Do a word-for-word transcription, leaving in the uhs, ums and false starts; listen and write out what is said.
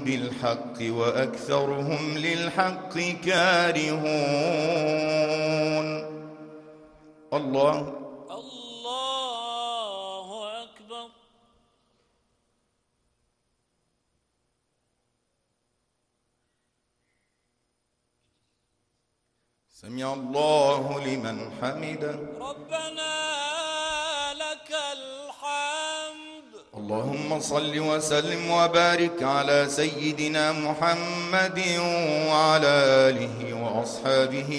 بالحق وأكثرهم للحق كارهون. الله الله أكبر. سمع الله لمن حمده. ربنا لك الحمد. اللهم صل وسلم وبارك على سيدنا محمد وعلى آله وأصحابه